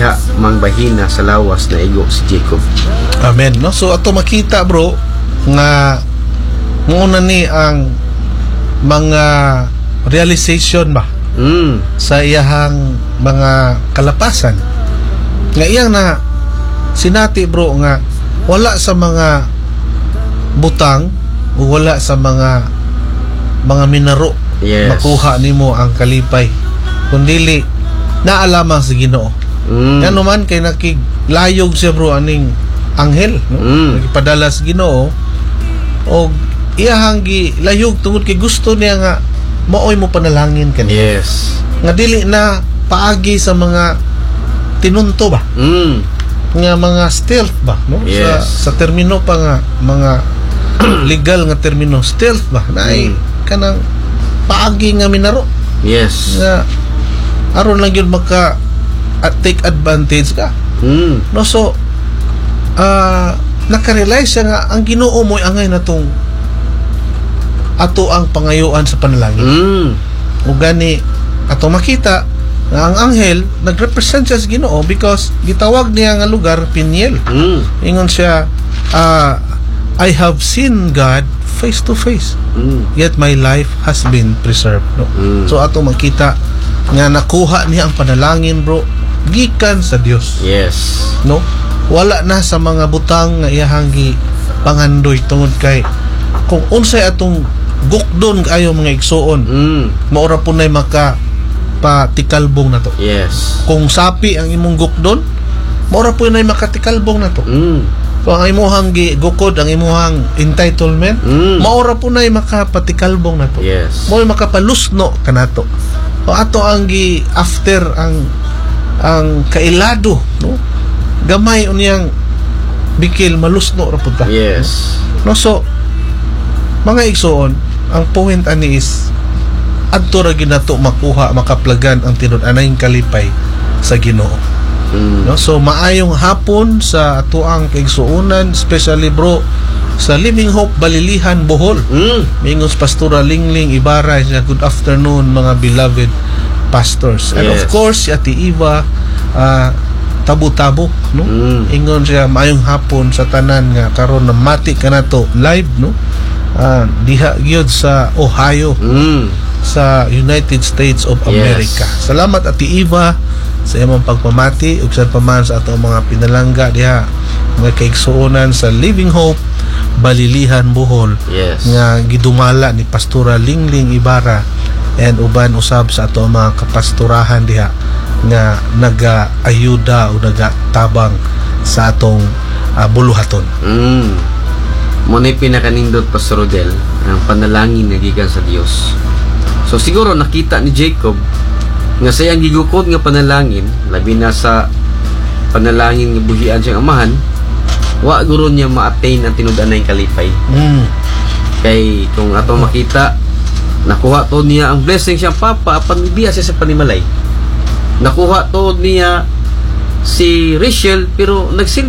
diha mangbahina sa lawas na igo si Jacob. Amen, no? So ato makita bro nga muna ni ang mga realization ba sa iyahang mga kalapasan nga iyang na sinati bro nga wala sa mga butang o wala sa mga minaro makuha nimo ang kalipay kundili naalamang sa Ginoo. Yan naman kay nakiglayog siya bro aning anghel, no? Nagpadala sa Ginoo o iyahang gilayog tungod kay gusto niya nga maoy mo panalangin kaniya. Yes. Nga dili na paagi sa mga tinunto ba? Nga mga stealth ba, no? Yes. Sa termino pa nga mga legal nga termino stealth ba na ay kanang paagi nga minaro. Yes. Nga aron lang yun maka take advantage ka. No, so nakarealize siya nga ang Ginoo mo'y angay na tong ato ang pangayuan sa panalangin. O gani ato makita nga ang anghel nagrepresent siya sa Ginoo because gitawag niya nga lugar Peniel. Ingon siya I have seen God face to face, yet my life has been preserved, no? So ato makita nga nakuha niya ang panalangin bro gikan sa Dios. Yes. No? Wala na sa mga butang nga iyahang pangandoy tungod kay kung unsay atong gukdon kayo mga igsoon, maura po na maka patikalbong na to. Yes. Kung sapi ang imong gukdon, maura po na makatikalbong na to. Kung ang imuhang gukod, ang imuhang entitlement, maura po na makapatikalbong na to. Yes. Mo makapalusno kanato. O ato ang after ang kailado, no? Gamay unyang bikil malusno ra pud ta. Yes. No, so mga igsoon, ang point ani is adto ra ginato makuha makaplagan ang tinud-anayng kalipay sa Ginoo. No, so maayong hapon sa atuang kaigsuonan, especially bro sa Living Hope Balilihan Bohol. Mingos Pastora Lingling Ibarra, good afternoon mga beloved pastors. And of course si Ate Eva Tabu-Tabu, no? Ingon siya maayong hapon sa tanan nga karon na mati kanato live, no? Diha gyud sa Ohio, sa United States of America. Salamat Ate Eva sa imong pagpamati ug sa paman sa atong mga pinalangga diha mga kaigsuonan sa Living Hope Balilihan Bohol nga gidumala ni Pastora Lingling Ibarra and uban usab sa atong mga kapasturahan diha nga naga-ayuda o nagatabang sa atong buluhaton. Muna'y pinakanindot Pastor Rodel ang panalangin nga gikan sa Dios. So siguro nakita ni Jacob nga sayang gigukod nga panalangin, labi na sa panalangin nga buhian siyang amahan, wa guro niya ma-attain ang tinud-anay kalipay. Kay kung ato makita, nakuha to niya ang blessing siyang papa apan biya siya sa panimalay. Nakuha to niya si Rachel pero